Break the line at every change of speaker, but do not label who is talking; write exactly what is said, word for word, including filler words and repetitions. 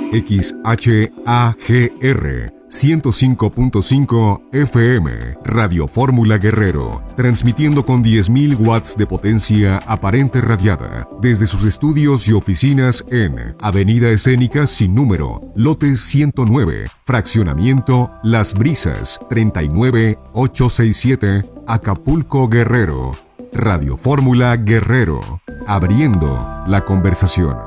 X H A G R ciento cinco punto cinco F M, Radio Fórmula Guerrero, transmitiendo con diez mil watts de potencia aparente radiada, desde sus estudios y oficinas en Avenida Escénica Sin Número, lote ciento nueve, Fraccionamiento Las Brisas, treinta y nueve mil ochocientos sesenta y siete, Acapulco, Guerrero. Radio Fórmula Guerrero, abriendo la conversación.